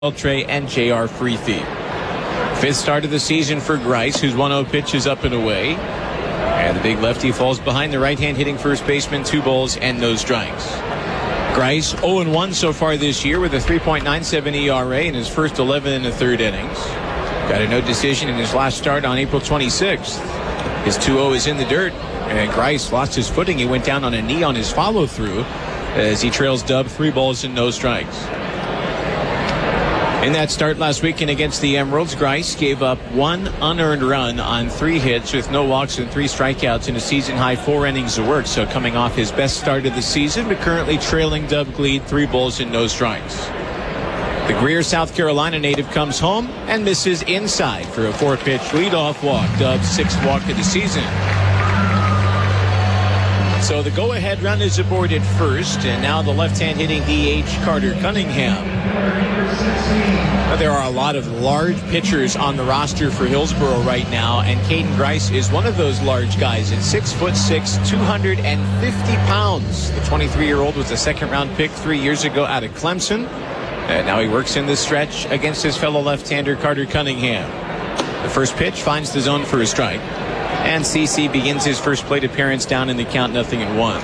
Trey and J.R. Freethy. Fifth start of the season for Grice, whose 1-0 pitch is up and away. And the big lefty falls behind the right-hand hitting first baseman, 2 balls and no strikes. Grice 0-1 so far this year with a 3.97 ERA in his first 11 1/3 innings. Got a no decision in his last start on April 26th. His 2-0 is in the dirt, and Grice lost his footing. He went down on a knee on his follow-through as he trails Dub 3 balls and no strikes. In that start last weekend against the Emeralds, Grice gave up 1 unearned run on 3 hits with no walks and 3 strikeouts in a season-high 4 innings of work. So coming off his best start of the season, but currently trailing Dub Gleed 3 balls and no strikes. The Greer, South Carolina native comes home and misses inside for a 4-pitch leadoff walk. Dub's 6th walk of the season. So the go-ahead run is aboard at first, and now the left-hand hitting DH Carter Cunningham. There are a lot of large pitchers on the roster for Hillsboro right now, and Caden Grice is one of those large guys at 6'6", 250 pounds. The 23-year-old was a second-round pick 3 years ago out of Clemson, and now he works in the stretch against his fellow left-hander Carter Cunningham. The first pitch finds the zone for a strike, and CC begins his first plate appearance down in the count 0-1.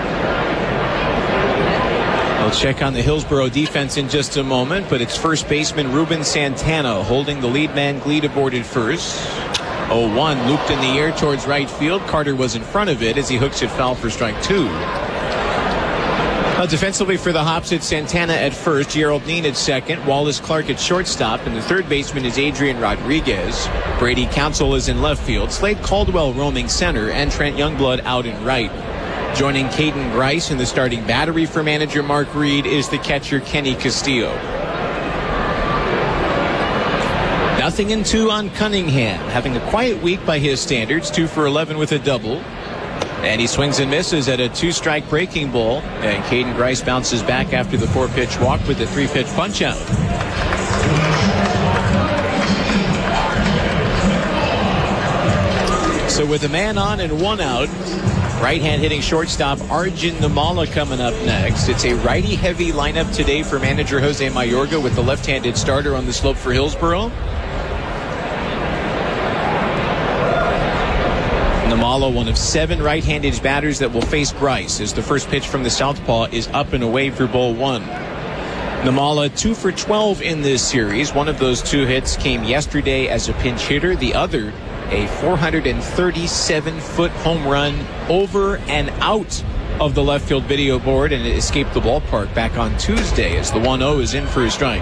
We'll check on the Hillsboro defense in just a moment, but it's first baseman Ruben Santana holding the lead man Gleed aboard at first. 0-1 looped in the air towards right field. Carter was in front of it as he hooks it foul for strike 2. Defensively for the Hops, it's Santana at first, Gerald Nean at second, Wallace Clark at shortstop, and the third baseman is Adrian Rodriguez. Brady Council is in left field, Slade Caldwell roaming center, and Trent Youngblood out in right. Joining Caden Grice in the starting battery for manager Mark Reed is the catcher Kenny Castillo. 0-2 on Cunningham, having a quiet week by his standards, 2 for 11 with a double. And he swings and misses at a 2-strike breaking ball, and Caden Grice bounces back after the 4-pitch walk with a 3-pitch punch-out. So with a man on and 1 out, right-hand hitting shortstop Arjun Namala coming up next. It's a righty-heavy lineup today for manager Jose Mayorga with the left-handed starter on the slope for Hillsboro. Namala, one of 7 right-handed batters that will face Grice, as the first pitch from the southpaw is up and away for ball 1. Namala 2 for 12 in this series. One of those 2 hits came yesterday as a pinch hitter. The other, a 437-foot home run over and out of the left field video board, and it escaped the ballpark back on Tuesday as the 1-0 is in for a strike.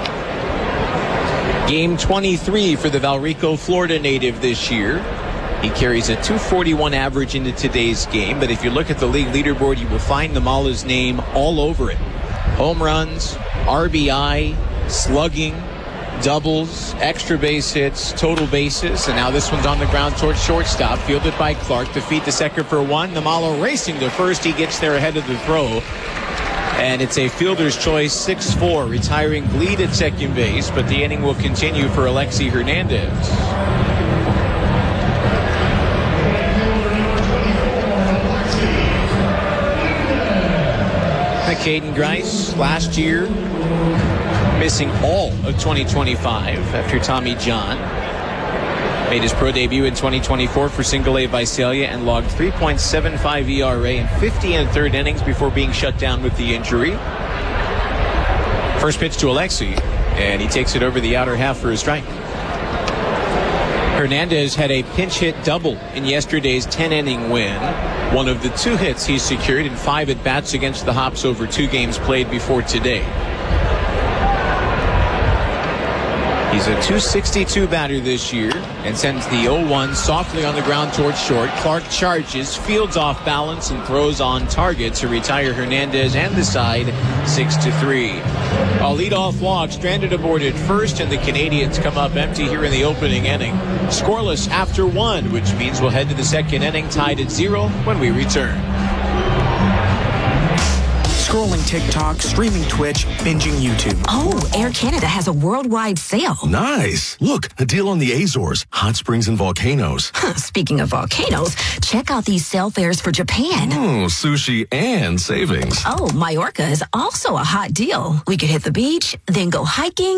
Game 23 for the Valrico, Florida native this year. He carries a 241 average into today's game, but if you look at the league leaderboard, you will find Namala's name all over it. Home runs, RBI, slugging, doubles, extra base hits, total bases, and now this one's on the ground towards shortstop, fielded by Clark to feed to second for 1. Namala racing to first. He gets there ahead of the throw, and it's a fielder's choice 6-4, retiring Gleed at second base, but the inning will continue for Alexi Hernandez. Caden Grice last year missing all of 2025 after Tommy John. Made his pro debut in 2024 for Single A Visalia and logged 3.75 ERA in 50 1/3 innings before being shut down with the injury. First pitch to Alexi, and he takes it over the outer half for a strike. Hernandez had a pinch hit double in yesterday's 10-inning win. One of the 2 hits he secured in 5 at-bats against the Hops over 2 games played before today. He's a 262 batter this year and sends the 0-1 softly on the ground towards short. Clark charges, fields off balance, and throws on target to retire Hernandez and the side 6-3. A leadoff walk stranded aboard at first, and the Canadians come up empty here in the opening inning. Scoreless after 1, which means we'll head to the second inning tied at 0 when we return. Scrolling TikTok, streaming Twitch, binging YouTube. Oh, Air Canada has a worldwide sale. Nice. Look, a deal on the Azores, hot springs and volcanoes. Speaking of volcanoes, check out these sale fares for Japan. Sushi and savings. Oh, Majorca is also a hot deal. We could hit the beach, then go hiking,